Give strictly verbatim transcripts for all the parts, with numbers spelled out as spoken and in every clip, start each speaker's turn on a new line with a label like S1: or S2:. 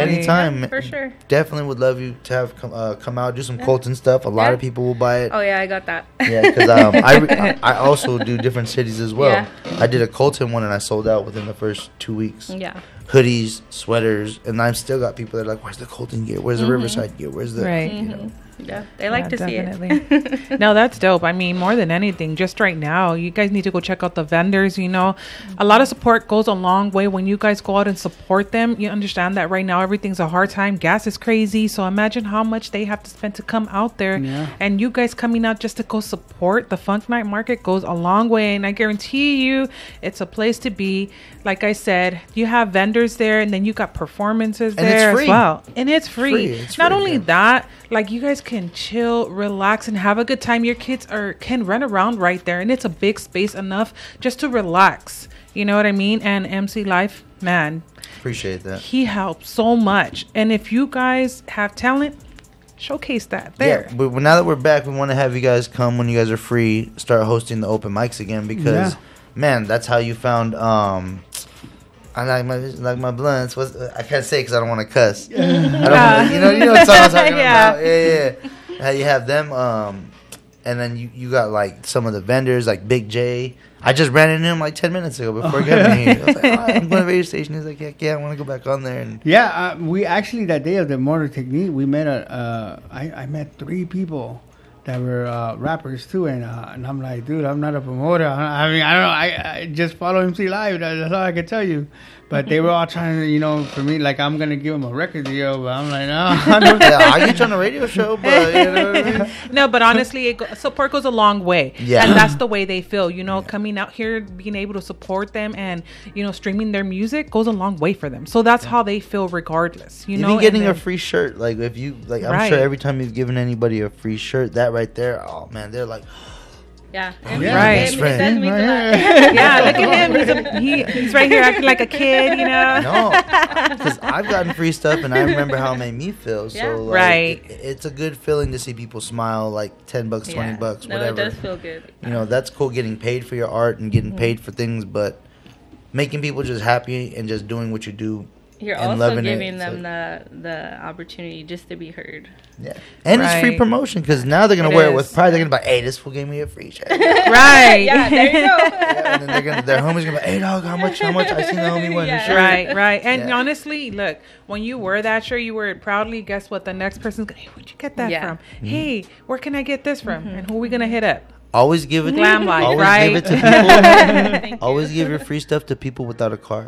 S1: anytime.
S2: Yeah, for sure.
S1: Definitely would love you to have come, uh, come out, do some yeah. Colton stuff. A lot yeah. of people will buy it.
S2: Oh, yeah, I got that.
S1: Yeah, because um, I, I also do different cities as well.
S2: Yeah.
S1: I did a Colton one, and I sold out within the first two weeks.
S2: Yeah.
S1: Hoodies, sweaters, and I've still got people that are like, where's the Colton gear? Where's the mm-hmm. Riverside gear? Where's the...
S3: Right.
S1: You know?
S2: Yeah, they like yeah, to
S3: definitely.
S2: see it.
S3: No, that's dope. I mean, more than anything, just right now, you guys need to go check out the vendors, you know. Mm-hmm. A lot of support goes a long way when you guys go out and support them. You understand that right now everything's a hard time. Gas is crazy. So imagine how much they have to spend to come out there.
S4: Yeah.
S3: And you guys coming out just to go support the Funk Night Market goes a long way. And I guarantee you it's a place to be. Like I said, you have vendors there, and then you got performances
S1: and
S3: there
S1: it's free.
S3: as well. And it's free.
S1: free. It's
S3: Not
S1: free,
S3: only
S1: yeah.
S3: that, like you guys can chill, relax, and have a good time. Your kids are can run around right there, and it's a big space enough just to relax. You know what I mean? And M C Life, man,
S1: appreciate that.
S3: He helps so much. And if you guys have talent, showcase that there.
S1: Yeah, but now that we're back, we want to have you guys come when you guys are free, start hosting the open mics again because, yeah. man, that's how you found. Um, I like my like my blunts. What's, I can't say because I don't want to cuss. I don't wanna, you know, you know what I'm talking
S3: yeah.
S1: about. Yeah, yeah. How you have them, um, and then you, you got like some of the vendors like Big J. I just ran into him like ten minutes ago before oh, getting here. I was like, oh, I'm going to radio station. He's like, heck yeah, I want to go back on there. And
S4: yeah, uh, we actually that day of the Motor Technique, we met a. Uh, I, I met three people that were uh, rappers too, and uh, and I'm like, dude, I'm not a promoter. I, I mean, I don't know. I, I just follow M C Live. That's all I can tell you. But they were all trying to, you know, for me, like I'm gonna give them a record deal, but I'm like, no.
S1: Yeah, I'll get you on a radio show, but you know what I mean?
S3: No, but honestly, it go, support goes a long way.
S1: Yeah,
S3: and that's the way they feel. You know, yeah. coming out here, being able to support them, and you know, streaming their music goes a long way for them. So that's yeah. how they feel, regardless. You
S1: Even
S3: know,
S1: getting
S3: then,
S1: a free shirt, like if you, like, I'm
S3: right.
S1: sure every time you've given anybody a free shirt, that right there, oh man, they're like.
S2: Yeah,
S1: oh,
S3: yeah. Right.
S2: Best friend.
S4: Right.
S3: Yeah, look at him. He's, a, he, he's right here acting like a kid, you know.
S1: No, because I've gotten free stuff, and I remember how it made me feel. So,
S2: yeah.
S1: like,
S3: right,
S1: it, it's a good feeling to see people smile, like ten bucks,
S2: yeah.
S1: twenty bucks,
S2: no,
S1: whatever.
S2: it does feel good.
S1: You know, that's cool. Getting paid for your art and getting mm-hmm. paid for things, but making people just happy and just doing what you do.
S2: You're
S1: and
S2: also
S1: loving
S2: giving
S1: it.
S2: them
S1: like,
S2: the the opportunity just to be heard.
S1: Yeah, and right. it's free promotion because now they're gonna
S3: it
S1: wear
S3: is.
S1: it with pride. They're gonna be like, "Hey, this fool gave me a free shirt."
S3: Right?
S2: Yeah, there you go.
S1: Yeah, and then they're gonna, their homie's gonna be like, "Hey, dog, how much? How much? I seen the homie wearing
S2: Yeah.
S1: his shirt."
S3: Right, right. And
S1: yeah.
S3: honestly, look, when you wear that shirt, you wear it proudly. Guess what? The next person's gonna, hey, where'd you get that
S2: Yeah.
S3: from?
S1: Mm-hmm.
S3: Hey, where can I get this from?
S2: Mm-hmm.
S3: And who are we gonna hit up?
S1: Always give it.
S3: Glam life,
S1: always
S3: right?
S1: give it to people. Always give your free stuff to people without a car.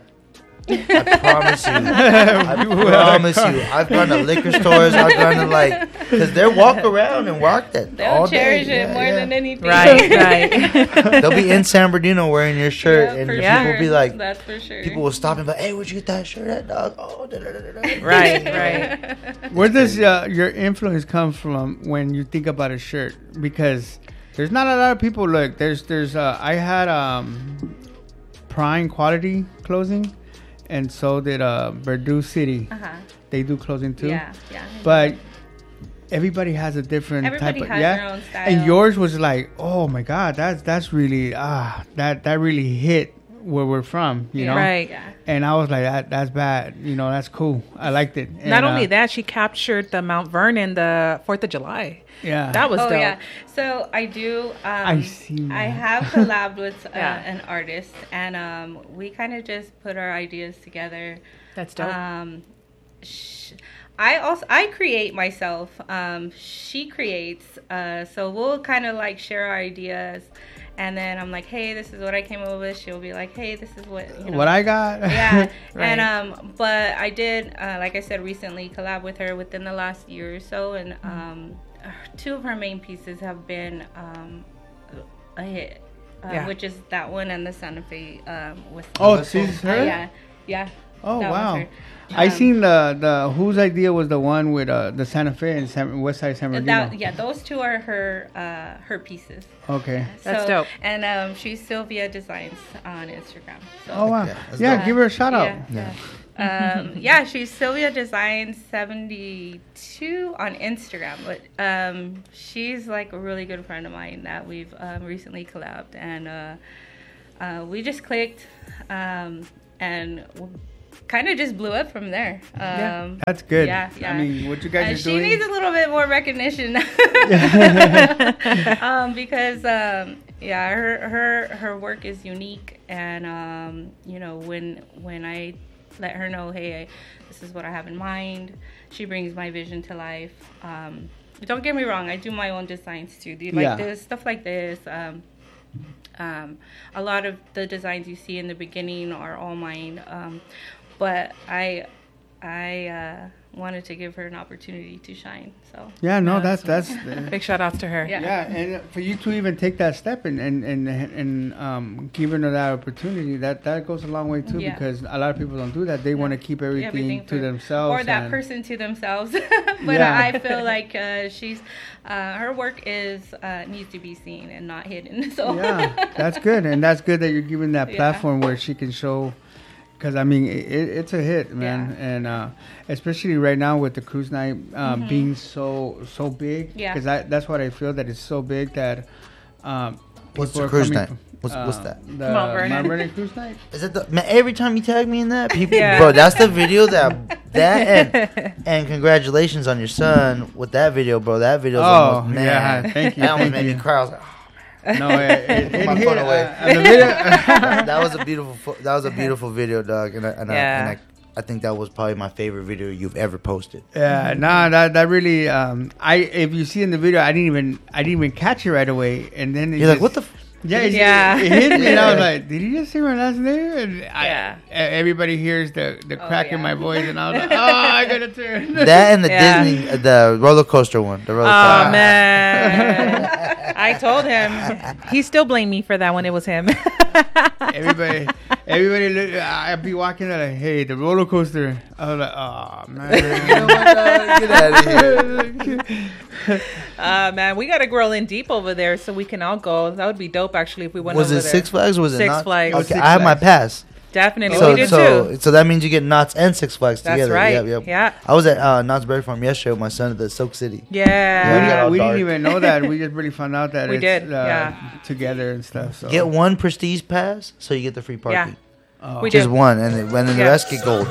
S1: I promise you. I promise you. I've gone to liquor stores. I've gone to like, because they'll walk around and rock that
S2: They'll
S1: all
S2: cherish
S1: day.
S2: it
S1: Yeah,
S2: more
S1: yeah.
S2: than anything.
S3: Right, right.
S1: They'll be in San Bernardino wearing your shirt,
S2: Yeah,
S1: and
S2: for
S1: people
S2: sure.
S1: will be like,
S2: "That's for sure."
S1: people will stop and be like, "Hey, where'd you get that shirt at, dog?" Oh, da, da, da, da, da.
S3: Right, right.
S4: Where does uh, your influence come from when you think about a shirt? Because there's not a lot of people. Look, there's there's uh, I had um, Prime Quality clothing, and so did uh, Verdue City.
S2: Uh-huh.
S4: They do clothing too.
S2: Yeah, yeah.
S4: But everybody has a different
S2: Everybody
S4: type of
S2: has
S4: yeah.
S2: their own style.
S4: And yours was like, oh my God, that's that's really ah that that really hit where we're from, you
S2: Yeah.
S4: know.
S3: Right.
S2: Yeah.
S4: And I was like, that that's bad, you know. That's cool. I liked it. And,
S3: Not only
S4: uh,
S3: that, she captured the Mount Vernon, the Fourth of July.
S4: yeah,
S3: That was
S2: Oh
S3: dope.
S2: yeah. So I do. Um,
S4: I seen
S2: I
S4: that.
S2: have collabed with uh,
S3: Yeah.
S2: an artist, and um, we kind of just put our ideas together.
S3: That's dope.
S2: Um, sh- I also I create myself. Um, she creates. Uh, so we'll kind of like share our ideas, and then I'm like, hey, this is what I came up with. She'll be like, hey, this is what you know.
S4: what I got.
S2: Yeah.
S3: Right.
S2: And um, but I did, uh, like I said, recently collab with her within the last year or so, and um, two of her main pieces have been um, a hit, uh,
S3: Yeah.
S2: which is that one and the Santa Fe um, with.
S4: Oh,
S1: That's
S4: she's
S1: cool.
S2: Uh,
S4: her.
S2: yeah, yeah.
S4: Oh
S2: that one's
S4: wow.
S2: her.
S4: I
S2: Um,
S4: seen the the whose idea was the one with uh, the Santa Fe and San, West Side San Bernardino.
S2: That, yeah, those two are her uh, her pieces.
S4: Okay.
S3: That's
S2: So-
S3: dope.
S2: And um, she's Sylvia Designs on Instagram. So.
S4: Oh wow.
S1: Yeah, that's
S4: Yeah,
S1: dope.
S4: give her a shout out.
S2: Yeah. yeah. um, yeah, she's Sylvia Designs seventy-two on Instagram. But um, she's like a really good friend of mine that we've um, recently collabed. And uh, uh, we just clicked. Um, and kind of just blew up from there. Um,
S4: Yeah, that's good.
S2: Yeah, yeah.
S4: I mean, what you guys
S2: uh,
S4: are
S2: she
S4: doing.
S2: needs a little bit more recognition. um, because um, yeah, her her her work is unique, and um, you know, when when I let her know, hey, I, this is what I have in mind, she brings my vision to life. Um, don't get me wrong, I do my own designs too. Do you like
S4: Yeah.
S2: this stuff like this? Um, um, a lot of the designs you see in the beginning are all mine. Um, But I, I uh, wanted to give her an opportunity to shine. So
S4: Yeah, no,
S3: Yeah,
S4: that's that's.
S3: Big shout outs to her.
S2: Yeah.
S4: Yeah, and for you to even take that step and and and, and um, giving her that opportunity, that that goes a long way too.
S2: Yeah.
S4: Because a lot of people don't do that. They want to keep everything,
S2: Everything
S4: to
S2: for-
S4: themselves,
S2: or that
S4: and-
S2: person to themselves. But
S4: Yeah.
S2: I feel like uh, she's uh, her work is uh, needs to be seen and not hidden. So
S4: Yeah, that's good, and that's good that you're giving that
S2: Yeah.
S4: platform where she can show. Because I mean, it, it's a hit, man,
S2: Yeah.
S4: and uh, especially right now with the cruise night um, being so so big.
S2: Yeah.
S4: Because that's what I feel, that it's so big that. Um,
S1: What's
S4: people
S1: the
S4: are
S1: cruise
S4: coming
S1: night?
S4: from-
S1: What's what's
S4: uh,
S1: that?
S4: The
S3: Mount Vernon.
S4: Mount Vernon cruise night.
S1: Is it the man? Every time you tag me in that, people,
S3: Yeah.
S1: bro, that's the video that that and, and congratulations on your son with that video, bro. That video,
S4: Oh,
S1: almost, man,
S4: yeah, thank you,
S1: That almost
S4: thank
S1: made
S4: you.
S1: me cry. I was like, oh,
S4: No, it, it, it
S1: My
S4: hit,
S1: phone away.
S4: uh, the video-
S1: that, that was a beautiful, fo- that was a beautiful video, dog, and I, and, I,
S3: Yeah.
S1: and I, I think that was probably my favorite video you've ever posted.
S4: Yeah, nah, that that really. Um, I if you see in the video, I didn't even I didn't even catch it right away, and then it
S1: You're like,
S4: just-
S1: what the? F-?
S4: Yeah, it,
S3: Yeah.
S4: it hit me, and I was
S1: Yeah.
S4: like, "Did he just say my last name?" And I,
S3: Yeah.
S4: e- everybody hears the the
S2: Oh,
S4: crack in
S2: yeah.
S4: my voice, and I was like, "Oh, I gotta turn."
S1: That and the
S3: Yeah.
S1: Disney, uh, the roller coaster one. The roller
S3: Oh
S1: coaster.
S3: man, I told him. He still blamed me for that when it was him.
S4: everybody, everybody, look, I'd be walking there like, "Hey, the roller coaster." I was like, "Oh man,
S1: Get out of here.
S3: Uh, man, we got to grill in deep over there so we can all go. That would be dope, actually, if we went
S1: Was
S3: over
S1: it
S3: there.
S1: Six Flags or was it
S3: Six
S1: not?
S3: Flags.
S4: Oh,
S1: Okay,
S4: Six
S1: I have my
S4: Flags.
S3: Oh,
S1: pass.
S3: Definitely,
S1: So,
S3: we did
S1: so,
S3: too.
S1: so that means you get Knott's and Six Flags
S3: That's
S1: together.
S3: right.
S1: Yep, yep.
S3: Yeah.
S1: I was at uh, Knott's Berry Farm yesterday with my son at the Soak City.
S4: we,
S3: Yeah.
S1: Yeah.
S4: didn't,
S1: all
S4: we didn't
S1: dark.
S4: even know that. We just really found out that
S3: We
S4: it's
S3: did,
S4: uh,
S3: yeah.
S4: together and stuff." So
S1: Get one Prestige pass so you get the free parking.
S4: Oh.
S3: We
S1: Just
S3: did.
S1: one, and then, and then the
S3: Yeah.
S1: rest get gold.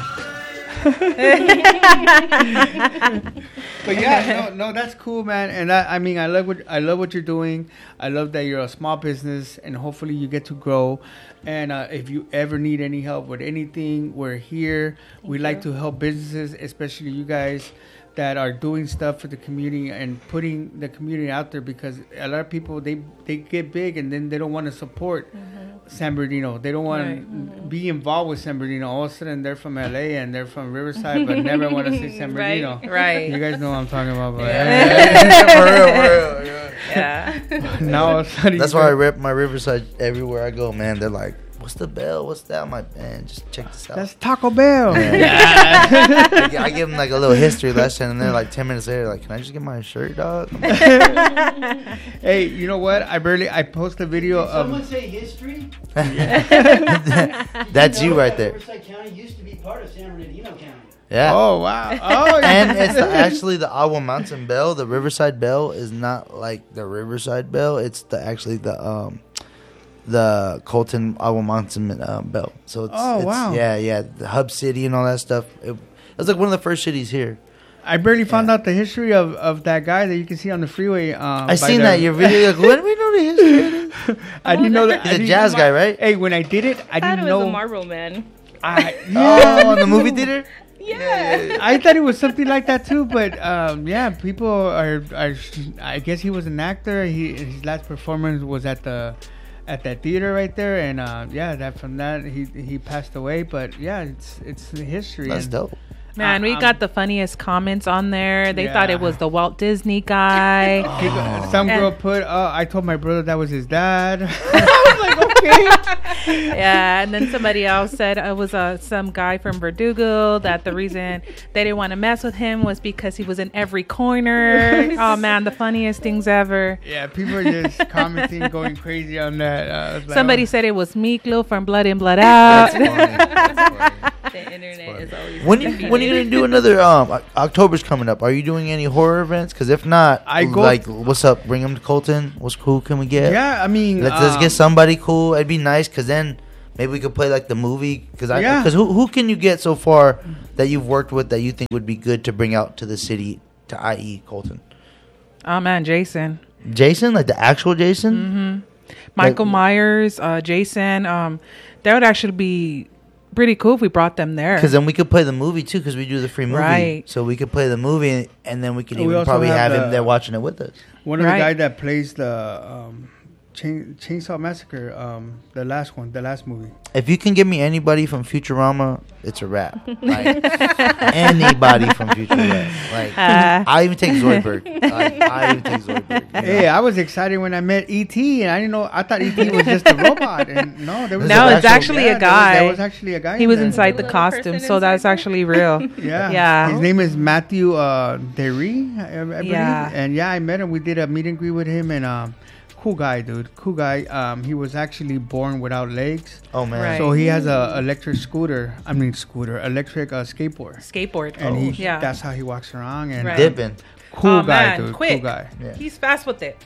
S4: But yeah, no, no, that's cool, man. And I, I mean, I love what I love what you're doing. I love that you're a small business, and hopefully you get to grow. And uh, if you ever need any help with anything, we're here. we
S2: Thank
S4: like
S2: you.
S4: to help businesses, especially you guys that are doing stuff for the community and putting the community out there, because a lot of people they they get big and then they don't want to support San Bernardino. They don't want
S3: Right.
S4: to be involved with San Bernardino. All of a sudden they're from L A and they're from Riverside, but never want to see San
S2: Right,
S4: Bernardino.
S3: right.
S4: You guys know what I'm talking about. But
S1: For real, for real, yeah.
S3: Yeah.
S4: now all of a sudden
S1: That's
S4: you
S1: why I
S4: go-
S1: rep my Riverside everywhere I go, man. They're like, what's the bell? What's that? I'm like, man, just check this out.
S4: That's Taco Bell.
S1: I gi- I give them like a little history lesson, and they're like ten minutes later, like, can I just get my shirt, dog? I'm like,
S4: Hey, you know what? I barely I post a video
S5: Did someone
S4: of
S5: say history?
S1: That's you
S5: know
S1: right
S5: that
S1: there.
S5: Riverside County used to be part of San Bernardino County.
S1: Yeah.
S4: oh wow oh
S1: And it's the, actually the Agua Mountain Bell. The Riverside Bell is not like the Riverside Bell. It's the actually the um the Colton Agua Mountain uh, Bell. So it's,
S4: Oh,
S1: it's
S4: wow.
S1: yeah, yeah, the hub city and all that stuff. It, it was like one of the first cities here.
S4: I barely found
S1: Yeah.
S4: out the history of, of that guy that you can see on the freeway. Um,
S1: I
S4: by
S1: seen
S4: the-
S1: that your video. Like, what do we know the history of this?
S4: I didn't know that. I
S1: He's a
S4: didn't-
S1: jazz guy, right?
S4: Hey, when I did it, I
S2: I thought
S4: didn't
S2: it was
S4: know.
S2: a Marvel Man.
S4: I,
S1: Oh, in the movie theater.
S2: Yeah.
S4: I thought it was something like that too, but um, yeah, people are, are. I guess he was an actor. He his last performance was at the at that theater right there, and uh, yeah, that from that he he passed away. But yeah, it's it's history.
S1: That's
S4: and,
S1: dope.
S3: Man, we
S4: Um,
S3: got the funniest comments on there. They
S4: Yeah.
S3: thought it was the Walt Disney guy.
S4: People- Some
S3: And-
S4: girl put, oh, I told my brother that was his dad. I was like, okay.
S3: Yeah, and then somebody else said it was uh, some guy from Verdugo, that the reason they didn't want to mess with him was because he was in every corner. Oh man, the funniest things ever.
S4: Yeah, people are just commenting, going crazy on that. Uh, I was like,
S3: Somebody
S4: oh.
S3: said it was Miklo from Blood In Blood Out.
S1: That's funny. That's funny.
S2: The internet is always
S1: When you, when are you gonna do another? Um, O- October's coming up. Are you doing any horror events? Because if not,
S4: I go-
S1: like, what's up? Bring them to Colton. What's cool? Can we get?
S4: Yeah, I mean,
S1: Let's, let's
S4: um,
S1: get somebody cool. It'd be nice because then maybe we could play like the movie because I
S4: Yeah.
S1: because who who can you get so far that you've worked with that you think would be good to bring out to the city to I E Colton?
S3: Oh man, Jason.
S1: Jason, like the actual Jason.
S3: Mm-hmm. Michael
S1: Like-
S3: Myers, uh, Jason. Um, that would actually be pretty cool if we brought them there.
S1: Because then we could play the movie too, because we do the free movie.
S3: Right.
S1: So we could play the movie, and then we could
S4: We
S1: even
S4: also
S1: probably have,
S4: have
S1: him
S4: the-
S1: there watching it with us.
S4: One of
S3: Right.
S4: the guy that plays the um, Chain, Chainsaw Massacre, um, the last one, the last movie.
S1: If you can give me anybody from Futurama, it's a wrap. Like anybody from Futurama. Like
S3: Uh.
S1: I even take Zoidberg. Like, I even take Zoidberg. you know?
S4: Hey, I was excited when I met E T, and I didn't know. I thought E T was just a robot, and no, there was
S1: No,
S4: an
S1: it's
S3: actually
S4: yeah,
S3: a
S4: there was-
S3: guy.
S4: There was, actually a guy.
S3: He
S4: in
S3: was
S4: there.
S3: inside the
S2: Little
S3: costume,
S2: person
S3: so that's
S2: inside.
S3: actually real.
S4: Yeah,
S3: Yeah.
S4: His name is Matthew uh, Derry, I, I believe.
S3: Yeah.
S4: And yeah, I met him. We did a meet and greet with him, and um, cool guy, dude. Cool guy. Um, he was actually born without legs,
S1: Oh man.
S3: Right.
S4: so he has a electric scooter. I mean, scooter, electric uh, skateboard,
S3: Skateboard.
S4: and
S1: Oh,
S4: he
S3: yeah.
S4: that's how he walks around. And
S3: Right.
S1: Dipping.
S4: cool
S3: Oh,
S4: guy,
S3: man,
S4: dude.
S3: quick.
S4: Cool guy.
S1: Yeah.
S3: He's fast with it.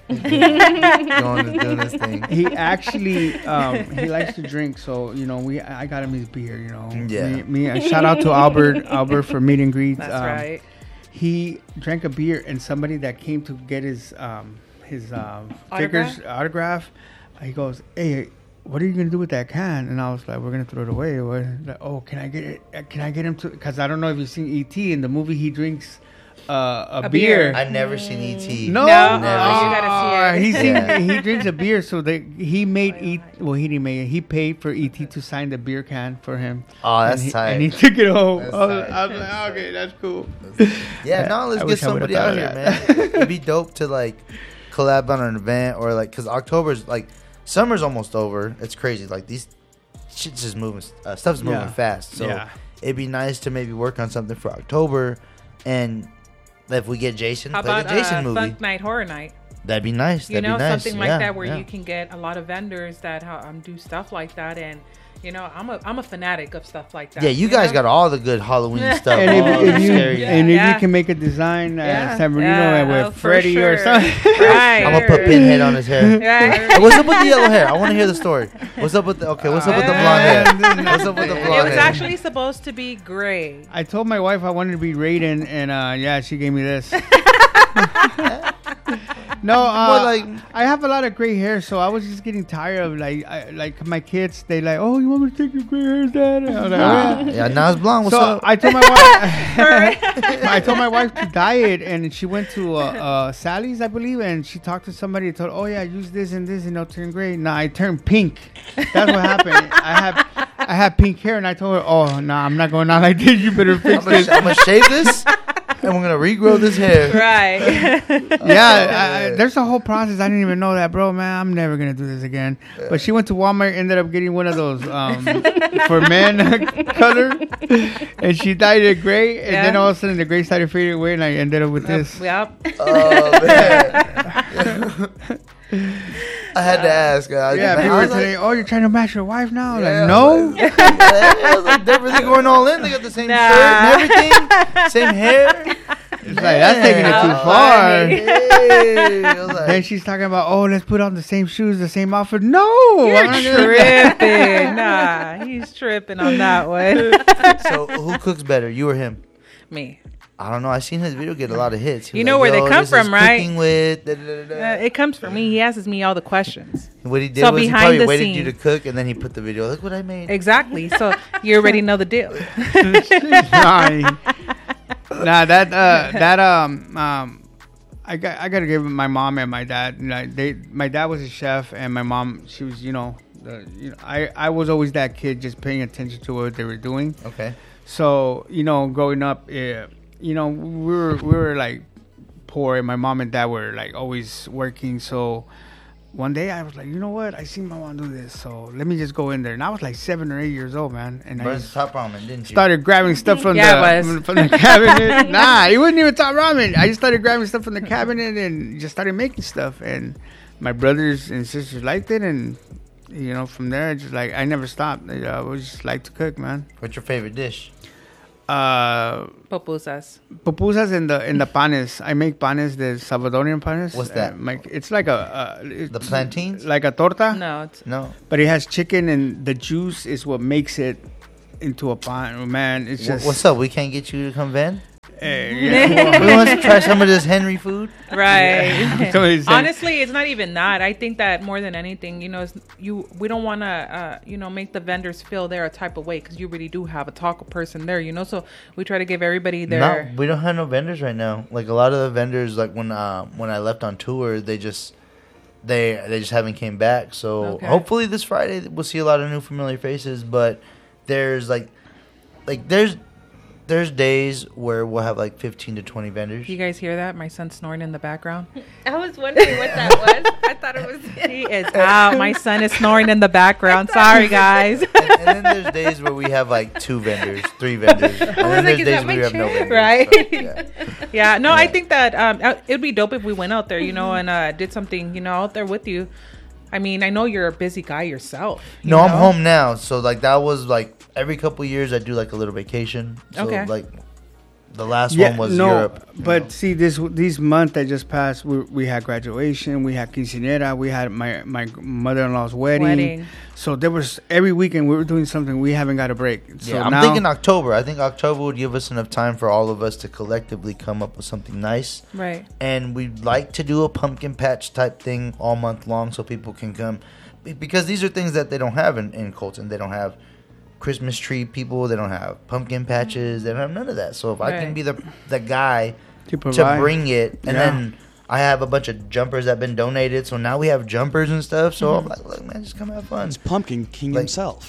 S1: Going and doing this thing.
S4: He actually um, he likes to drink, so you know we I got him his beer. You know,
S1: Yeah.
S4: Me, me uh, shout out to Albert Albert for meet and greets.
S3: That's
S4: Um,
S3: right.
S4: He drank a beer, and somebody that came to get his um, his um,
S3: Autograph?
S4: figures autograph, he goes, "Hey, what are you gonna do with that can?" And I was like, "We're gonna throw it away." What? Like, oh, can I get it? uh, Can I get him to? Because I don't know if you've seen E T in the movie. He drinks uh, a,
S3: A
S4: beer.
S3: beer.
S1: I've never seen E T.
S4: No,
S3: No?
S1: Never.
S3: Oh, you gotta see it.
S4: He seen,
S1: Yeah.
S4: he drinks a beer, so that he made E. Well, he didn't make it. He paid for E T to sign the beer can for him.
S1: Oh, that's
S4: and he,
S1: tight.
S4: And he took it home.
S1: That's
S4: I was,
S1: tight.
S4: I was like, okay, that's cool.
S1: Yeah, no, let's
S4: I
S1: get
S4: wish I would've
S1: somebody out
S4: thought
S1: here,
S4: of
S1: man.
S4: that.
S1: It'd be dope to like collab on an event or like because October's like summer's almost over. It's crazy. Like these shit's just moving. Uh, stuff's moving
S4: Yeah.
S1: fast. So
S4: Yeah.
S1: it'd be nice to maybe work on something for October, and if we get Jason,
S3: How
S1: play
S3: about
S1: the Jason
S3: uh,
S1: movie.
S3: Funk Night, Horror Night?
S1: That'd be nice.
S3: You
S1: That'd
S3: know,
S1: be nice.
S3: something
S1: Yeah,
S3: like that where
S1: yeah.
S3: you can get a lot of vendors that um, do stuff like that. And, you know, I'm a I'm a fanatic of stuff like that.
S1: Yeah, you guys
S3: know?
S1: got all the good Halloween stuff.
S4: And
S1: all
S4: if,
S1: the
S4: if you
S1: scary-
S4: and if
S3: Yeah.
S4: you can make a design uh,
S3: Yeah.
S4: San Bernardino
S3: Yeah,
S4: with
S3: oh, for
S4: Freddy or
S3: sure.
S4: something.
S3: Right.
S1: I'm gonna put Pinhead on his hair.
S3: Right.
S1: Hey, what's up with the yellow hair? I want to hear the story. What's up with the okay? What's up with the blonde hair? What's up with the
S3: It
S1: blonde
S3: was
S1: hair?
S3: actually supposed to be gray.
S4: I told my wife I wanted to be Raiden, and uh, yeah, she gave me this. No, uh,
S1: More like-
S4: I have a lot of gray hair, so I was just getting tired of like, I, like my kids. They like, oh, you want me to take your gray hair, Dad? I was like,
S1: Ah,
S4: "Oh, yeah."
S1: yeah, now it's blonde. What's
S4: So
S1: up?
S4: I told my wife, I told my wife to dye it, and she went to uh, uh, Sally's, I believe, and she talked to somebody. And told, oh yeah, use this and this, and it'll turn gray. Nah, I turned pink. That's what happened. I have, I have pink hair, and I told her, oh no, nah, I'm not going out like this. You better
S1: I'm
S4: fix
S1: gonna,
S4: this.
S1: I'm gonna shave this, and we're gonna regrow this hair.
S3: Right.
S4: Yeah, I, I, there's a whole process. I didn't even know that, bro. Man, I'm never gonna do this again. But she went to Walmart, ended up getting one of those um, for men color, and she dyed it gray. And then
S3: Yeah.
S4: all of a sudden, the gray started fading away, and I ended up with this.
S3: Yep.
S1: Oh man. I had to ask. I,
S4: Yeah,
S1: man,
S4: people
S1: I
S4: were
S1: was like,
S4: saying, "Oh, you're trying to match your wife now?"
S1: yeah,
S4: Like, no.
S1: Like, I was like, they're really going all in. They got the same
S3: Nah.
S1: shirt and everything, same hair.
S4: It's like that's taking it too
S3: How
S4: far.
S3: funny.
S1: Hey, I was like,
S4: Then she's talking about, "Oh, let's put on the same shoes, the same outfit." No,
S3: You're
S4: I'm not gonna do that.
S3: tripping. Nah, he's tripping on that one.
S1: so who cooks better, you or him?
S3: Me.
S1: I don't know. I seen his video get a lot of hits. He
S3: You
S1: was
S3: know
S1: like,
S3: where they
S1: "Yo,
S3: come
S1: this
S3: from,
S1: is
S3: right?"
S1: Cooking with. Da, da, da, da.
S3: Uh, it comes from me. He asks me all the questions.
S1: What he did
S3: so
S1: was he
S3: behind
S1: probably
S3: the
S1: waited you to
S3: scene-
S1: cook, and then he put the video. Look what I made.
S3: Exactly. So you already know the deal.
S4: nah, nah, that uh, that um um, I got I gotta give my mom and my dad. Like they, my dad was a chef, and my mom, she was, you know, the, you know, I I was always that kid just paying attention to what they were doing.
S1: Okay.
S4: So you know, growing up, uh, you know, we were we were like poor, and my mom and dad were like always working. So one day I was like, you know what? I seen my mom do this, so let me just go in there. And I was like seven or eight years old, man, and I
S1: Burns
S4: just
S1: top ramen, didn't you?
S4: started grabbing stuff from
S3: Yeah,
S4: the
S3: it was.
S4: from, from the cabinet. Nah, it wasn't even top ramen. I just started grabbing stuff from the cabinet and just started making stuff. And my brothers and sisters liked it, and you know, from there, just like I never stopped. I always just like to cook, man.
S1: What's your favorite dish?
S4: Uh,
S3: Pupusas.
S4: pupusas and the and the panes. I make panes, the Salvadorian panes.
S1: What's that?
S4: Uh, make, it's like a uh, it's
S1: The plantains?
S4: like a torta.
S3: No, it's
S1: No.
S4: But it has chicken, and the juice is what makes it into a pan. Man, it's
S1: Wh-
S4: just
S1: What's up? We can't get you to come vend?
S4: eh, yeah.
S1: We want to try some of this Henry food?
S3: right.
S4: So it's like-
S3: Honestly, it's not even that. I think that more than anything, you know, it's, you we don't want to, uh, you know, make the vendors feel they're a type of way because you really do have a taco person there, you know. So we try to give everybody their.
S1: No, we don't have no vendors right now. Like a lot of the vendors, like when uh, when I left on tour, they just they they just haven't came back. So
S3: Okay.
S1: hopefully this Friday we'll see a lot of new familiar faces. But there's like like there's there's days where we'll have like fifteen to twenty vendors.
S3: You guys hear that? My son snoring in the background.
S2: I was wondering what that was. I thought it was.
S3: He is out. My son is snoring in the background. Sorry, guys.
S1: and, and then there's days where we have like two vendors, three vendors, and then
S2: like,
S1: there's
S2: is
S1: days
S2: that
S1: where we
S2: my
S1: have no
S2: chair?
S1: vendors.
S3: Right.
S1: So, yeah.
S3: Yeah, no, I
S1: Yeah.
S3: think that um, uh, it'd be dope if we went out there, you know, and uh, did something, you know, out there with you. I mean, I know you're a busy guy yourself. you
S1: No, I'm
S3: know?
S1: home now. So like that was like every couple years I do like a little vacation. So
S3: Okay.
S1: like the last one was Europe. you
S4: But
S1: know.
S4: see, this this month that just passed, we, we had graduation, we had quinceañera, we had my my mother-in-law's wedding.
S3: Wedding.
S4: So there was every weekend we were doing something. We haven't got a break. So
S1: yeah, I'm
S4: now,
S1: thinking October. I think October would give us enough time for all of us to collectively come up with something nice.
S3: Right.
S1: And we'd like to do a pumpkin patch type thing all month long so people can come. Be- Because these are things that they don't have in, in Colton. They don't have Christmas tree people. They don't have pumpkin patches. They don't have none of that. So if I can
S3: Right.
S1: be the the guy
S4: to,
S1: to
S4: provide.
S1: bring it, and
S4: Yeah.
S1: then I have a bunch of jumpers that have been donated. So now we have jumpers and stuff. So
S3: Mm-hmm.
S1: I'm like, look, man, just come have fun.
S6: It's Pumpkin King
S1: Like-
S6: himself.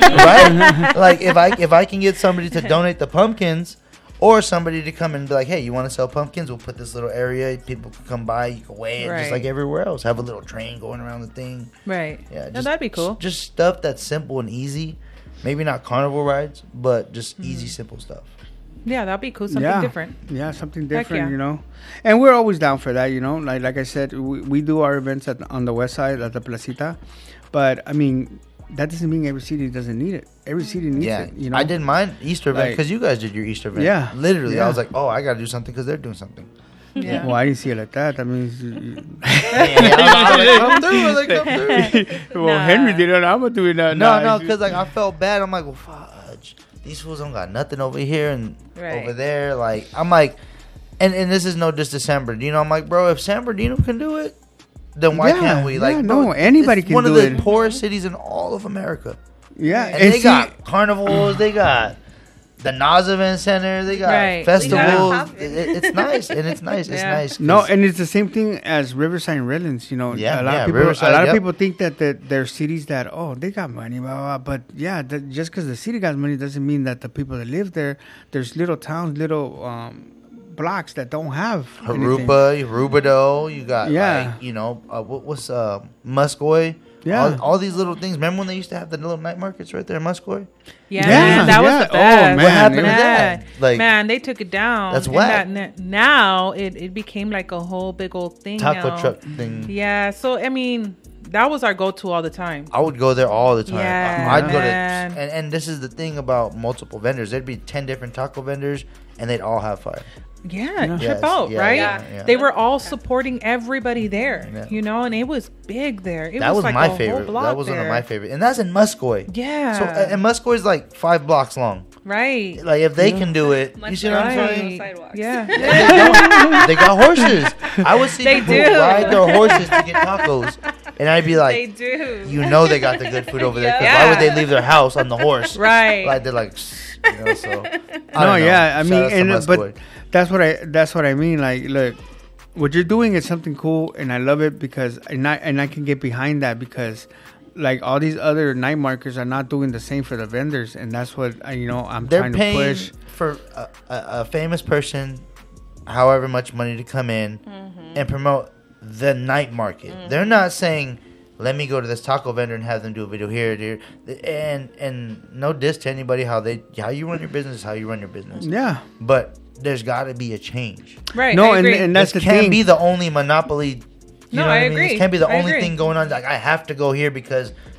S1: Right? Like if I if I can get somebody to donate the pumpkins, or somebody to come and be like, hey, you want to sell pumpkins? We'll put this little area. People can come by. You can weigh it
S3: Right.
S1: just like everywhere else. Have a little train going around the thing.
S3: Right.
S1: Yeah,
S3: no, that'd be cool.
S1: Just stuff that's simple and easy. Maybe not carnival rides, but just
S3: Mm-hmm.
S1: easy, simple stuff.
S3: Yeah, that'd be cool. Something
S4: yeah.
S3: different.
S4: Yeah, something
S3: Heck
S4: different,
S3: yeah.
S4: you know. And we're always down for that, you know. Like like I said, we, we do our events at, on the west side at the Placita. But, I mean, that doesn't mean every city doesn't need it. Every city needs
S1: Yeah,
S4: it, you know.
S1: I did mine Easter event
S4: Like-
S1: because you guys did your Easter event.
S4: Yeah,
S1: Literally, I
S4: yeah.
S1: was like, oh, I got to do something because they're doing something.
S3: Yeah.
S4: Well, I didn't see it like that. That means... you-
S1: Yeah, I was like, come through, I was like, come through.
S4: well,
S3: Nah.
S4: Henry did it. I'm going to do it now.
S1: No,
S4: Nah,
S1: no,
S4: it's
S1: because
S4: just-
S1: like I felt bad. I'm like, well, fudge. These fools don't got nothing over here and
S3: Right.
S1: over there. Like I'm like, and and this is no diss to San Bernardino. I'm like, bro, if San Bernardino can do it, then why
S4: Yeah,
S1: can't we? Like,
S4: yeah,
S1: bro,
S4: no, anybody
S1: it's
S4: can
S1: one
S4: do
S1: of the
S4: it.
S1: poorest cities in all of America,
S4: Yeah,
S1: and, they
S4: see-
S1: got carnivals. They got the Nas Event Center. They got
S3: Right.
S1: festivals.
S2: Yeah.
S1: It, it- it's nice, and it's nice. It's
S3: Yeah.
S1: nice.
S4: No,
S1: 'cause-
S4: and it's the same thing as Riverside and Redlands. You know,
S1: Yeah,
S4: a lot
S1: yeah,
S4: of people,
S1: Riverside,
S4: a lot
S1: yep.
S4: of people think that the, they're cities that oh they got money, blah, blah, blah. But yeah, that, just because the city got money doesn't mean that the people that live there. There's little towns, little um, blocks that don't have anything.
S1: Harupa, Rubidoux, you got
S4: Yeah.
S1: like, you know, uh, what was uh, Muscoy?
S4: Yeah.
S1: All, all these little things. Remember when they used to have the little night markets right there in Muscoy?
S3: Yeah,
S4: Yeah,
S3: man, that
S4: yeah.
S3: was the
S4: Oh,
S3: best.
S4: man,
S1: What happened
S4: it
S1: to
S4: was-
S1: that? Like,
S3: man, they took it down.
S1: That's
S3: And
S1: whack.
S3: that- n- now it, it became like a whole big old thing.
S1: taco
S3: now.
S1: truck thing.
S3: Yeah, so I mean, that was our go-to all the time.
S1: I would go there all the time.
S3: Yeah,
S1: I- I'd go to,
S3: man.
S1: and, and this is the thing about multiple vendors. There'd be ten different taco vendors, and they'd all have fire.
S3: Yeah,
S4: Yeah.
S3: trip
S1: Yes,
S3: out,
S1: yeah,
S3: right?
S1: yeah, yeah.
S3: They were all supporting everybody there,
S1: Yeah.
S3: you know, and it was big there. It
S1: that was
S3: like
S1: my
S3: a whole
S1: favorite.
S3: block
S1: That was one of
S3: there.
S1: my favorite, and that's in Muscoy.
S3: Yeah.
S1: So and Muscoy is like five blocks long.
S3: Right.
S1: Like if they can do it, you see what I'm
S3: Right.
S1: saying?
S2: Sidewalks.
S3: Yeah.
S1: they, got, they got horses. I would see
S3: They
S1: people
S3: do.
S1: ride their horses to get tacos, and I'd be
S2: They
S1: like,
S2: do.
S1: you know, they got the good food over there. 'Cause
S3: Yeah.
S1: why would they leave their house on the horse?
S3: Right.
S1: Like they're like, you know. So I
S4: No,
S1: don't know.
S4: yeah, I
S1: Shout
S4: mean,
S1: out to
S4: and, uh,
S1: Muscoy.
S4: but that's what I that's what I mean. Like, look, what you're doing is something cool, and I love it because and I and I can get behind that because. Like all these other night markers are not doing the same for the vendors, and that's what I, you know I'm
S1: they're
S4: trying to
S1: paying
S4: push.
S1: for a, a, a famous person, however much money to come in and promote the night market. They're not saying, "Let me go to this taco vendor and have them do a video here, here." And and no diss to anybody how they how you run your business is how you run your business.
S4: Yeah,
S1: But there's got to be a change.
S3: Right.
S4: No,
S3: I
S4: and-
S3: agree.
S4: and that's
S1: this
S4: the
S1: can't
S4: thing.
S1: be the only monopoly. You
S3: No,
S1: know what
S3: I
S1: I mean?
S3: agree.
S1: This can't be the
S3: I
S1: only
S3: agree.
S1: thing going on. Like I have to go here because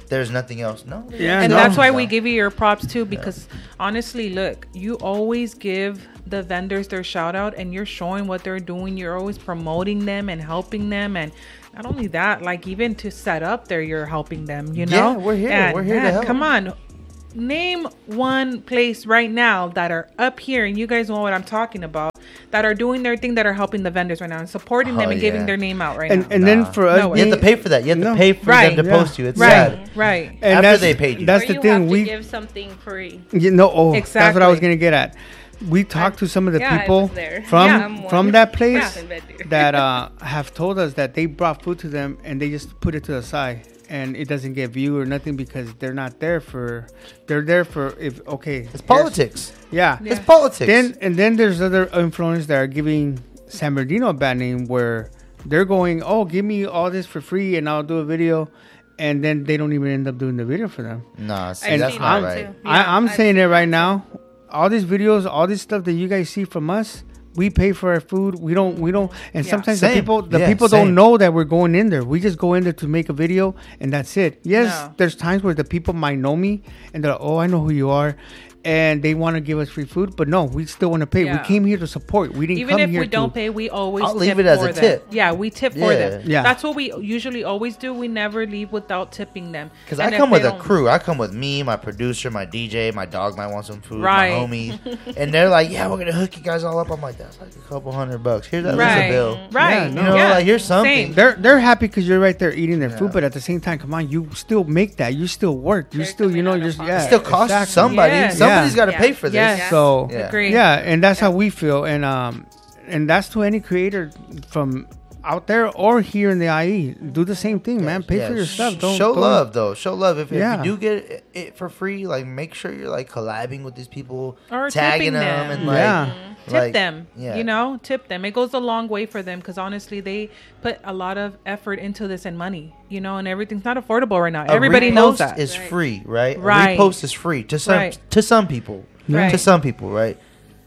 S1: there's nothing else. No.
S4: Yeah,
S3: And
S4: no.
S3: that's why we give you your props too, because honestly, look, you always give the vendors their shout out, and you're showing what they're doing. You're always promoting them and helping them, and not only that, like even to set up there, you're helping them. You know,
S1: Yeah, we're here.
S3: And,
S1: We're here to
S3: man,
S1: help.
S3: Come on. Name one place right now that are up here, and you guys know what I'm talking about, that are doing their thing, that are helping the vendors right now and supporting them
S1: Oh,
S3: and giving
S1: yeah.
S3: their name out right
S4: And
S3: now.
S4: and
S1: Nah.
S4: then for us,
S3: No way.
S1: You have to pay for that. You have
S4: No.
S1: to pay for
S3: Right.
S1: them to
S4: Yeah.
S1: post you. It's
S3: right,
S1: sad.
S3: right.
S4: and
S1: After
S4: that's,
S1: they paid you.
S4: That's
S2: or
S4: the
S2: you
S4: thing.
S2: have to
S4: We
S2: give something free.
S4: you know, oh, that's what I
S3: Exactly.
S4: was gonna get at. We talked to some of the
S2: Yeah, I
S4: people
S2: was there.
S4: from
S2: Yeah, I'm one.
S4: from that place
S2: Yeah, vendor.
S4: that uh, have told us that they brought food to them and they just put it to the side and it doesn't get viewed or nothing because they're not there for. They're there for if okay.
S1: It's politics.
S4: Yeah.
S3: Yeah.
S1: It's politics.
S4: Then and then there's other influencers that are giving San Bernardino a bad name where they're going, oh, give me all this for free and I'll do a video, and then they don't even end up doing the video for them.
S1: Nah, see,
S2: I've
S1: that's
S2: seen
S1: not
S2: that
S1: right.
S2: too.
S4: I,
S2: Yeah,
S4: I'm
S2: I've
S4: saying
S2: seen
S4: it right
S2: that
S4: now. All these videos, all this stuff that you guys see from us, we pay for our food. We don't, we don't, and
S3: Yeah.
S4: sometimes
S1: Same.
S4: the people, the
S1: Yeah,
S4: people
S1: same.
S4: don't know that we're going in there. We just go in there to make a video, and that's it. Yes,
S3: No.
S4: there's times where the people might know me, and they're like, oh, I know who you are, and they want to give us free food, but no, we still want to pay. We
S3: Yeah.
S4: came here to support. We didn't
S3: Even
S4: come
S3: if
S4: here
S3: we don't
S4: to.
S3: pay, we always
S1: I'll
S3: tip
S1: leave it as
S3: for
S1: a
S3: them.
S1: tip.
S3: Yeah, we tip for
S1: Yeah.
S3: them.
S4: Yeah.
S3: That's what we usually always do. We never leave without tipping them.
S1: Because
S3: And
S1: I
S3: if
S1: come
S3: they
S1: with a
S3: don't-
S1: crew. I come with me, my producer, my D J, my dog might want some food,
S3: Right.
S1: my homies. And they're like, yeah, we're going to hook you guys all up. I'm like, that's like a couple hundred bucks. Here's that
S3: Right,
S1: Lisa bill.
S3: right.
S4: Yeah,
S1: You
S4: no.
S1: know,
S3: Yeah.
S1: like, here's something.
S3: Same.
S4: They're they're happy because you're right there eating their
S1: Yeah.
S4: food, but at the same time, come on, you still make that. You still work. You
S2: They're
S4: still, you
S2: coming
S4: know,
S2: out
S4: you're
S2: of pocket.
S4: yeah.
S1: It still costs
S4: exactly.
S1: somebody.
S3: Yeah.
S1: Somebody's
S4: Yeah.
S1: got to
S2: Yeah.
S1: pay for this.
S3: Yes.
S4: So
S1: Yeah.
S3: Agree.
S4: yeah, and that's how we feel, and um, and that's to any creator from out there or here in the I E. Do the same thing, man. Pay
S1: Yeah,
S4: for your
S1: sh-
S4: stuff. Don't
S1: show
S4: don't-
S1: love though. Show love. If,
S4: Yeah.
S1: if you do get it, it for free, like make sure you're like collabing with these people,
S3: Or
S1: tagging
S3: tipping
S1: them,
S3: them.
S1: and like,
S4: Yeah.
S3: Tip
S1: like,
S3: them.
S1: Yeah.
S3: You know, tip them. It goes a long way for them because honestly, they put a lot of effort into this and money, you know, and everything's not affordable right now.
S1: A
S3: Everybody
S1: repost
S3: knows that.
S1: is
S2: Right.
S1: free, right?
S3: Right.
S1: A repost is free to some
S3: Right.
S1: to some people.
S3: Right.
S1: To some people, right?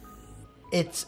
S1: It's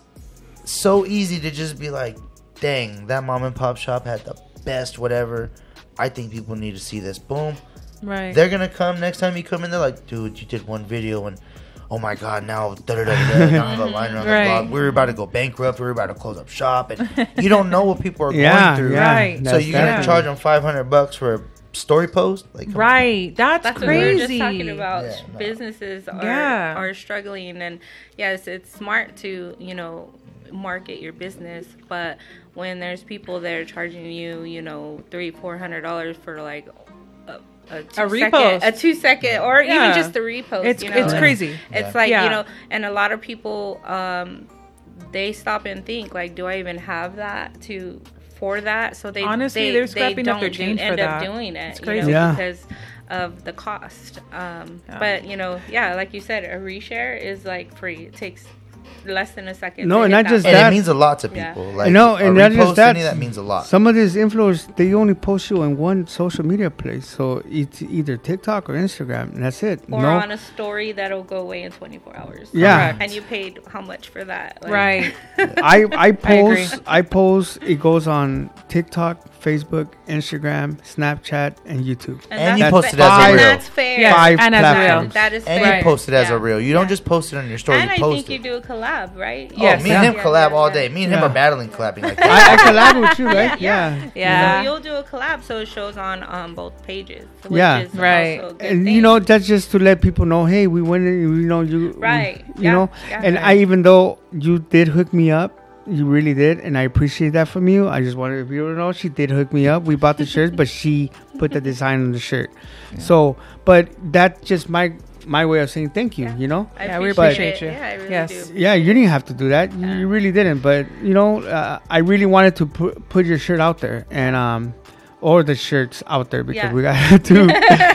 S1: so easy to just be like, dang, that mom and pop shop had the best whatever. I think people need to see this. Boom.
S3: Right.
S1: They're gonna come next time you come in. They're like, dude, you did one video and oh my god, now da da da da. Now I have a line around
S3: Right.
S1: the block. We were about to go bankrupt. We were about to close up shop, and you don't know what people are
S4: Yeah,
S1: going through.
S4: yeah.
S3: Right.
S1: So
S4: That's
S1: you're gonna
S4: definitely-
S1: charge them five hundred bucks for a story post? Like, come on.
S3: Right. That's,
S2: That's what we were
S3: crazy.
S2: just talking about.
S1: Yeah, no.
S2: Businesses are
S3: Yeah.
S2: are struggling, and yes, it's smart to you know market your business, but when there's people that are charging you, you know, three, four hundred dollars for like a, a, two
S3: A
S2: second-
S3: repost.
S2: a two second, or
S3: Yeah.
S2: even just a repost.
S3: It's
S2: you know?
S3: it's
S2: and
S3: crazy.
S2: It's
S1: Yeah.
S2: like
S3: Yeah.
S2: you know, and a lot of people, um, they stop and think like, do I even have that to for that? So they
S3: Honestly,
S2: they,
S3: they're
S2: they
S3: scrapping up their
S2: don't
S3: change
S2: do,
S3: for
S2: end up
S3: that.
S2: doing it.
S3: It's
S2: you
S3: crazy.
S2: know,
S4: Yeah.
S2: because of the cost. Um,
S3: Yeah.
S2: But you know, yeah, like you said, a reshare is like free. It takes less than a second.
S4: No,
S2: to
S4: and
S2: hit
S4: not just
S1: And
S4: that.
S1: it means a lot to
S2: Yeah.
S1: people. Like,
S4: No,
S1: a
S4: and not just
S1: repost,
S4: that.
S1: any of that means a lot.
S4: Some of these influencers, they only post you on one social media place, so it's either TikTok or Instagram, and that's it.
S2: or
S4: no,
S2: on a story that'll go away in twenty-four hours.
S4: Yeah.
S3: Correct.
S2: And you paid how much for that? Like-
S3: Right.
S4: I I
S3: agree.
S4: post I, post. It goes on TikTok, Facebook, Instagram, Snapchat, and YouTube.
S1: And you
S2: that's
S1: posted
S2: fa-
S1: as a
S2: and
S1: reel.
S2: that's fair.
S3: Yes,
S4: Five
S3: and as a
S4: platforms.
S3: real.
S2: That is
S1: And
S2: fair.
S1: you post it as
S2: Yeah.
S1: a reel. You don't
S2: Yeah.
S1: just post it on your story.
S2: And
S1: you
S2: I
S1: post
S2: think
S1: it.
S2: you do a collab, right?
S1: Oh,
S3: Yes.
S1: me and him
S2: Yeah,
S1: collab
S2: yeah,
S1: all
S2: yeah.
S1: day. Me and him
S4: Yeah.
S1: are battling collabing like
S4: I,
S1: that.
S4: I collab with you, right?
S2: Yeah.
S4: Yeah.
S3: Yeah.
S2: So you'll do a collab, so it shows on um, both pages. Which
S4: Yeah.
S2: is
S3: Right.
S2: also a good
S4: And
S2: thing.
S4: you know, that's just to let people know, hey, we went in, you know, you
S2: Right.
S4: you
S2: Yeah.
S4: know,
S2: Yeah.
S4: and
S2: Right.
S4: I even though you did hook me up, you really did, and I appreciate that from you. I just wanted people to know she did hook me up. We bought the shirts, but she put the design on the shirt. So, but that's just my my way of saying thank you.
S2: Yeah.
S4: You know.
S2: I
S3: Yeah, we
S2: appreciate
S3: appreciate
S2: it.
S3: you.
S2: Yeah, I really
S3: Yes.
S2: do.
S4: Yeah, you didn't have to do that. You, you really didn't. But you know, uh, I really wanted to put put your shirt out there, and um, or the shirts out there because
S2: Yeah.
S4: we got two.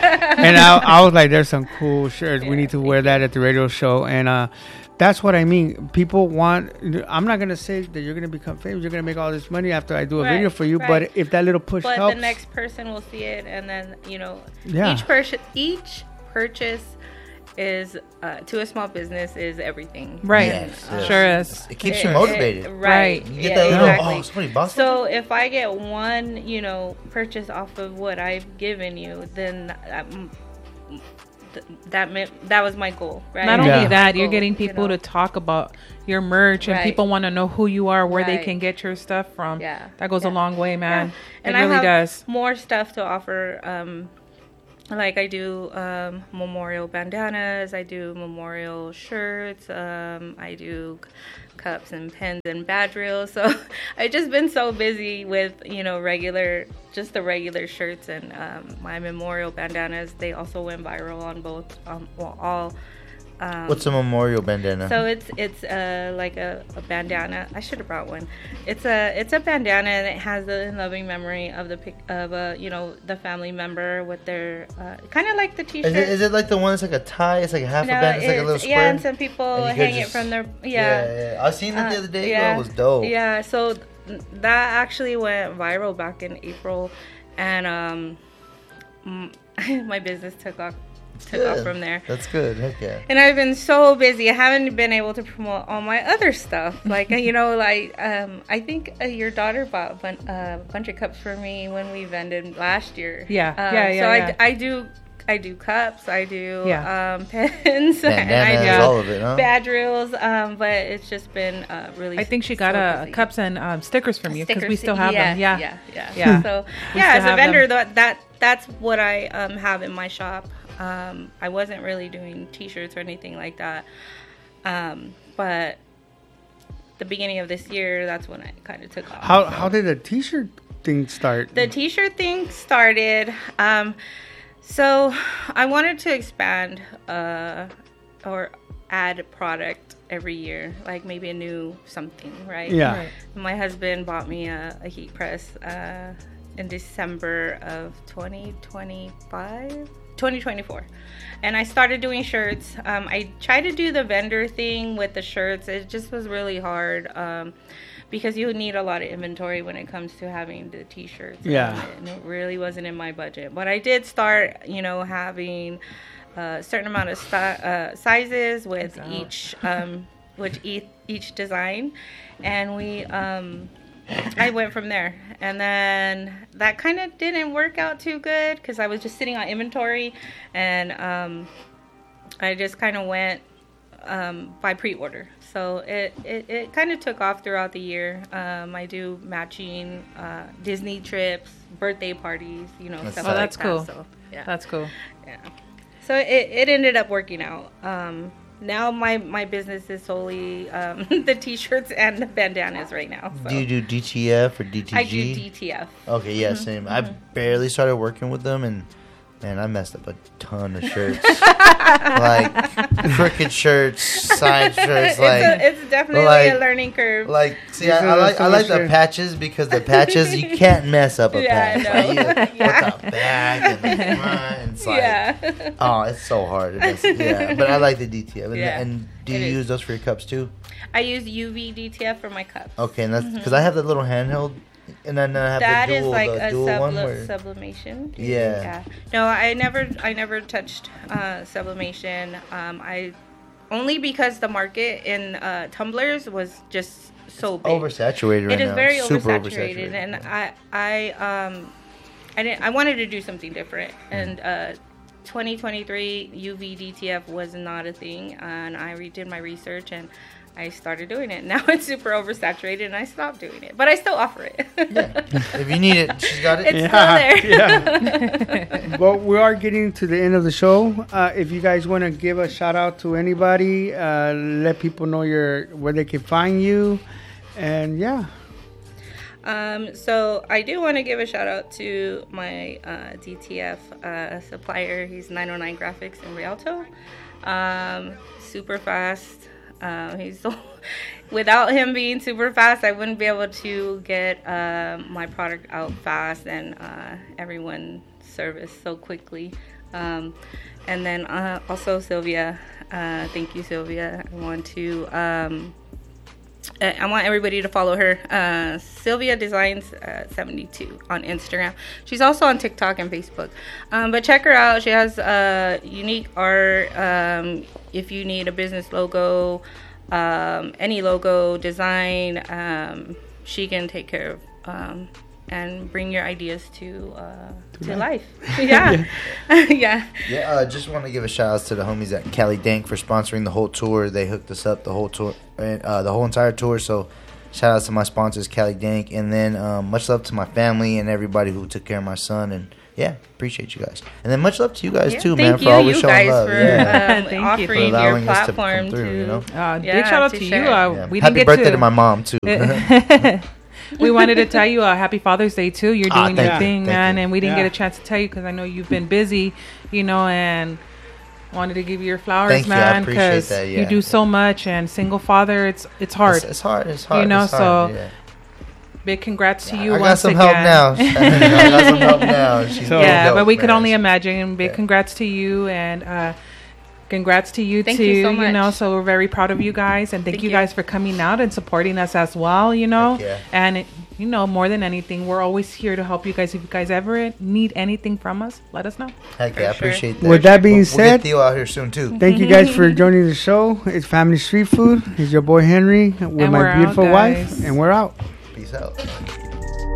S4: And I, I was like, "There's some cool shirts. We
S2: Yeah,
S4: need to wear that at the radio show." And uh, that's what I mean. People want. I'm not gonna say that you're gonna become famous. You're gonna make all this money after I do a
S2: Right,
S4: video for you.
S2: right.
S4: But if that little push
S2: But
S4: helps,
S2: the next person will see it, and then you know,
S4: Yeah.
S2: each purchase, each purchase is uh, to a small business is everything.
S3: Right.
S1: Yes,
S2: And,
S1: yes.
S3: Sure is.
S1: It keeps
S2: it-
S1: you motivated.
S2: it-
S3: Right.
S2: right.
S1: You get
S2: Yeah,
S1: that little,
S2: exactly.
S1: oh, somebody bought
S2: So if I get one, you know, purchase off of what I've given you, then that, th- that meant that was my goal, right?
S3: Not
S4: Yeah.
S3: only that, you're
S2: Goal,
S3: getting
S2: you
S3: people
S2: know?
S3: to talk about your merch, and
S2: Right.
S3: people want to know who you are, where they
S2: Right.
S3: can get your stuff from.
S2: Yeah.
S3: That goes a
S2: Yeah.
S3: long way, man.
S2: Yeah. And
S3: it
S2: I
S3: really
S2: have
S3: does.
S2: more stuff to offer. Um, like I do um, memorial bandanas, I do memorial shirts, um, I do c- cups and pens and badge reels. So I've just been so busy with, you know, regular, just the regular shirts and um, my memorial bandanas. They also went viral on both, um, well, all. Um,
S1: What's a memorial bandana?
S2: So it's it's uh, like a, a bandana. I should have brought one. It's a it's a bandana and it has the in loving memory of the pic of a you know the family member with their uh, kind of like the T-shirt.
S1: Is it, is it like the one that's like a tie? It's like a half
S2: No,
S1: a band. It's like a little
S2: it's-
S1: square.
S2: Yeah, and some people
S1: And you could
S2: hang it
S1: just-
S2: from their
S1: yeah,
S2: yeah.
S1: yeah. I seen it
S2: Uh,
S1: the other day.
S2: yeah.
S1: Bro. It was dope.
S2: Yeah, so th- that actually went viral back in April, and um, mm, my business took off took off
S1: Good.
S2: from there.
S1: That's good. Heck yeah.
S2: And I've been so busy. I haven't been able to promote all my other stuff. Like, you know, like, um, I think uh, your daughter bought a bun- uh, bunch of cups for me when we vended last year.
S3: Yeah,
S2: Um,
S3: yeah, yeah,
S2: So
S3: yeah.
S2: I, I do, I do cups, I do
S3: Yeah.
S2: um, pens, and I
S1: Bandanas,
S2: do
S1: all of it, huh?
S2: badge reels. Um, but it's just been uh, really.
S3: I think she got
S2: so
S3: uh,
S2: busy.
S3: cups and um, stickers from you because we
S2: Stickers,
S3: still have
S2: yeah,
S3: them. Yeah.
S2: yeah, yeah,
S3: Yeah.
S2: So
S3: We
S2: yeah,
S3: still
S2: as a
S3: have
S2: vendor,
S3: them.
S2: that that that's what I um, have in my shop. Um, I wasn't really doing T-shirts or anything like that, um, but the beginning of this year, that's when I kind of took off.
S4: How how did the T-shirt thing start?
S2: The T-shirt thing started. Um, so I wanted to expand uh, or add product every year, like maybe a new something, right?
S4: Yeah.
S3: Right.
S2: My husband bought me a, a heat press uh, in December of twenty twenty-five, twenty twenty-four. And I started doing shirts. Um, I tried to do the vendor thing with the shirts. It just was really hard um, because you need a lot of inventory when it comes to having the t-shirts.
S4: Yeah.
S2: And it really wasn't in my budget. But I did start, you know, having a certain amount of sti- uh, sizes with
S3: Out.
S2: each um, with each, each design. And we... Um, I went from there, and then that kind of didn't work out too good because I was just sitting on inventory, and um, I just kind of went um, by pre-order. So it, it, it kind of took off throughout the year. Um, I do matching uh, Disney trips, birthday parties, you know,
S1: That's
S2: stuff
S3: Oh,
S2: like
S3: that's
S2: that.
S3: cool.
S2: So, yeah.
S3: That's cool.
S2: Yeah. So it, it ended up working out. Um, now my, my business is solely um, the t-shirts and the bandanas right now. So.
S1: Do you do D T F or D T G?
S2: I do D T F.
S1: Okay, yeah,
S2: Mm-hmm.
S1: same. I barely started working with them, and man, I messed up a ton of shirts. Like crooked shirts, side shirts, like
S2: it's, a, it's definitely
S1: like-
S2: a learning curve.
S1: like. See,
S4: This
S1: I,
S4: is
S1: I
S4: a
S1: like I like the
S4: solution.
S1: patches because the patches you can't mess up a
S2: Yeah, I
S1: patch.
S2: know.
S1: Like, you
S2: Yeah.
S1: put the back and the front. And it's like,
S2: yeah.
S1: oh, it's so hard. to mess- yeah, but I like the D T F. And,
S2: Yeah,
S1: and do
S2: it
S1: you
S2: is.
S1: use those for your cups too?
S2: I use U V D T F for my cups.
S1: Okay, and that's because I have the little handheld, and then I have
S2: That
S1: the
S2: is
S1: dual,
S2: like
S1: the
S2: a
S1: dual
S2: subli-
S1: one where.
S2: sublimation.
S1: Yeah.
S2: No, I never, I never touched uh, sublimation. Um, I only because the market in uh, tumblers was just so big.
S1: Oversaturated right
S2: It is
S1: now.
S2: very
S1: Super
S2: oversaturated, and I, I, um, I didn't. I wanted to do something different, and uh, twenty twenty-three U V D T F was not a thing, and I redid my research and I started doing it. Now it's super oversaturated, and I stopped doing it, but I still offer it.
S1: Yeah. If you need it, she's got it.
S2: It's still there.
S4: Yeah. Well, we are getting to the end of the show. Uh, if you guys want to give a shout out to anybody, uh, let people know your where they can find you, and yeah.
S2: Um, so I do want to give a shout out to my uh, D T F uh, supplier. He's nine oh nine Graphics in Rialto. Um, super fast. Um, he's so, without him being super fast, I wouldn't be able to get uh, my product out fast and uh, everyone service so quickly. Um, and then uh, also Sylvia. Uh, thank you, Sylvia. I want to. Um, uh, I want everybody to follow her, uh, Sylvia Designs uh, seventy-two on Instagram. She's also on TikTok and Facebook. Um, but check her out. She has uh, unique art. Um, if you need a business logo, um, any logo design, um, she can take care of um, and bring your ideas to uh, to life. Yeah, yeah.
S1: Yeah, uh, just want to give a shout out to the homies at Cali Dank for sponsoring the whole tour. They hooked us up the whole tour, and uh, the whole entire tour. So, shout out to my sponsors, Cali Dank, and then um, much love to my family and everybody who took care of my son. And yeah, appreciate you guys. And then much love to you guys
S2: Yeah,
S1: too,
S2: thank
S1: man, for
S2: you,
S1: always
S2: you
S1: showing
S2: guys
S1: love.
S2: for
S1: Yeah.
S2: um,
S3: Thank you.
S2: offering
S1: For
S2: your
S1: allowing us to
S2: platform
S1: come through,
S2: to,
S1: you know?
S3: Uh,
S2: yeah,
S3: big shout out
S2: to
S3: to you.
S2: share.
S3: Uh,
S1: Yeah.
S3: we
S1: Happy
S3: didn't get
S1: birthday
S3: to,
S1: to my mom too.
S3: We wanted to tell you a uh, happy Father's Day too. You're
S1: Ah,
S3: doing
S1: thank
S3: your
S4: you.
S3: thing,
S1: Thank
S3: man,
S1: you.
S3: and we didn't
S4: Yeah.
S3: get a chance to tell you because I know you've been busy, you know, and wanted to give you your flowers,
S1: Thank you. I
S3: man,
S1: appreciate
S3: because
S1: that,
S3: you
S1: yeah.
S3: do so much. And single father, it's it's hard.
S1: It's, it's hard. It's hard.
S3: You know,
S1: it's hard,
S3: so
S1: yeah.
S3: Big congrats to you
S1: I got
S3: once
S1: some
S3: again.
S1: help now. I got some help now. She's
S4: So-
S1: been
S3: Yeah,
S1: dope,
S3: but we could
S1: man.
S3: only imagine. Big
S1: Yeah.
S3: congrats to you, and uh, congrats to you
S2: Thank
S3: too.
S2: you so much.
S3: know, so we're very proud of you guys, and thank,
S2: Thank
S3: you
S2: you.
S3: guys for coming out and supporting us as well. You know,
S1: Heck yeah.
S3: and it, you know, more than anything, we're always here to help you guys. If you guys ever need anything from us, let us know.
S1: Heck yeah, I
S2: For sure.
S1: appreciate that.
S4: With that being
S1: We'll- we'll
S4: said-
S1: get Theo out here soon too.
S4: Thank you guys for joining the show. It's Family Street Food. It's your boy Henry with
S3: And we're
S4: my
S3: out,
S4: beautiful wife,
S3: guys.
S4: and we're out.
S1: Peace out.